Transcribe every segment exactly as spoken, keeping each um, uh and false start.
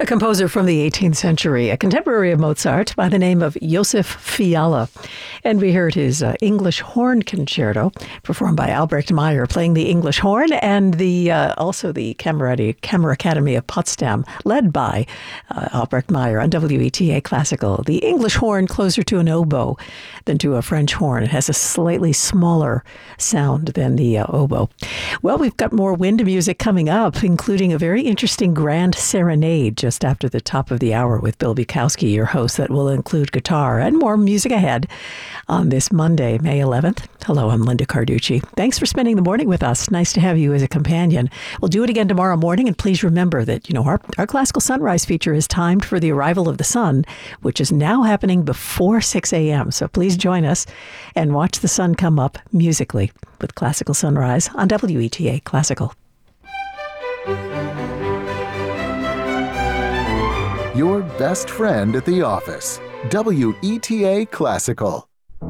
A composer from the eighteenth century, a contemporary of Mozart by the name of Josef Fiala. And we heard his uh, English Horn Concerto, performed by Albrecht Meyer, playing the English horn, and the uh, also the Camerati, Camera Academy of Potsdam, led by uh, Albrecht Meyer on W E T A Classical. The English horn closer to an oboe than to a French horn. It has a slightly smaller sound than the uh, oboe. Well, we've got more wind music coming up, including a very interesting grand serenade just after the top of the hour with Bill Bukowski, your host, that will include guitar and more music ahead on this Monday, May eleventh. Hello, I'm Linda Carducci. Thanks for spending the morning with us. Nice to have you as a companion. We'll do it again tomorrow morning, and please remember that, you know, our, our Classical Sunrise feature is timed for the arrival of the sun, which is now happening before six a.m. So please join us and watch the sun come up musically with Classical Sunrise on W E T A Classical. Your best friend at the office. W E T A Classical.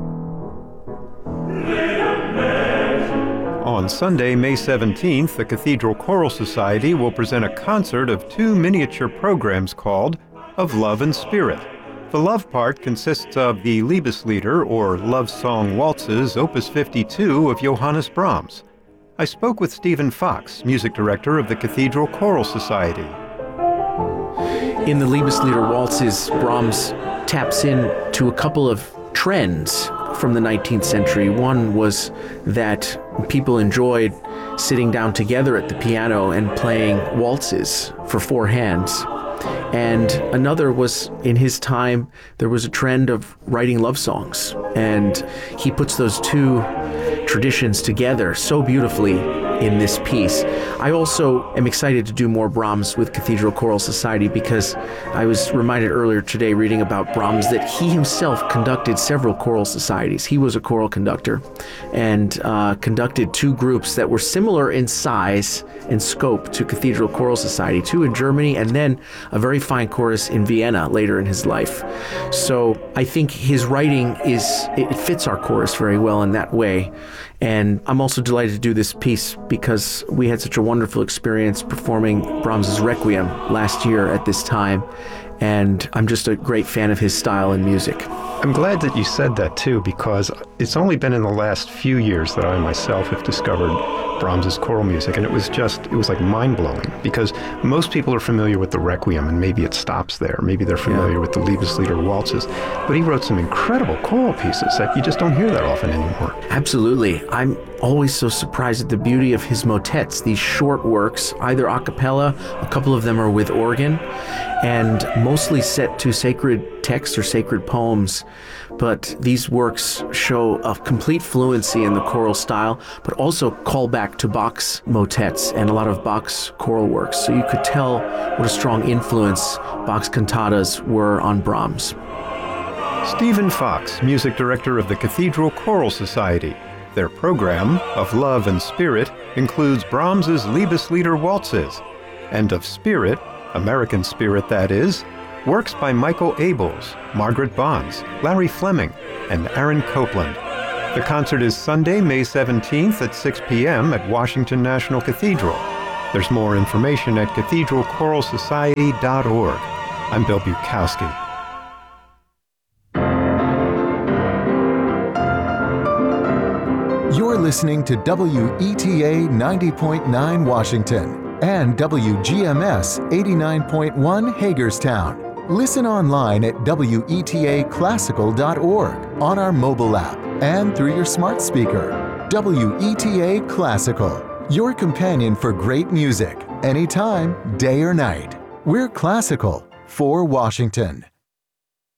On Sunday, May seventeenth, the Cathedral Choral Society will present a concert of two miniature programs called Of Love and Spirit. The love part consists of the Liebeslieder, or Love Song Waltzes, Opus fifty-two of Johannes Brahms. I spoke with Stephen Fox, music director of the Cathedral Choral Society. In the Liebeslieder waltzes, Brahms taps into a couple of trends from the nineteenth century. One was that people enjoyed sitting down together at the piano and playing waltzes for four hands. And another was, in his time, there was a trend of writing love songs. And he puts those two traditions together so beautifully in this piece. I also am excited to do more Brahms with Cathedral Choral Society because I was reminded earlier today reading about Brahms that he himself conducted several choral societies. He was a choral conductor and uh, conducted two groups that were similar in size and scope to Cathedral Choral Society, two in Germany and then a very fine chorus in Vienna later in his life. So I think his writing is, it fits our chorus very well in that way. And I'm also delighted to do this piece because we had such a wonderful experience performing Brahms's Requiem last year at this time. And I'm just a great fan of his style and music. I'm glad that you said that too, because it's only been in the last few years that I myself have discovered Brahms's choral music, and it was just, it was like mind-blowing, because most people are familiar with the Requiem, and maybe it stops there. Maybe they're familiar yeah. with the Liebeslieder waltzes, but he wrote some incredible choral pieces that you just don't hear that often anymore. Absolutely. I'm always so surprised at the beauty of his motets, these short works, either a cappella, a couple of them are with organ, and mostly set to sacred texts or sacred poems. But these works show a complete fluency in the choral style, but also call back to Bach's motets and a lot of Bach's choral works. So you could tell what a strong influence Bach's cantatas were on Brahms. Stephen Fox, music director of the Cathedral Choral Society. Their program, Of Love and Spirit, includes Brahms's Liebeslieder waltzes, and of Spirit, American Spirit that is, works by Michael Abels, Margaret Bonds, Larry Fleming, and Aaron Copland. The concert is Sunday, May seventeenth at six p.m. at Washington National Cathedral. There's more information at cathedral choral society dot org. I'm Bill Bukowski. You're listening to W E T A ninety point nine Washington and W G M S eighty-nine point one Hagerstown. Listen online at W E T A classical dot org, on our mobile app, and through your smart speaker. W E T A Classical, your companion for great music, anytime, day or night. We're classical for Washington.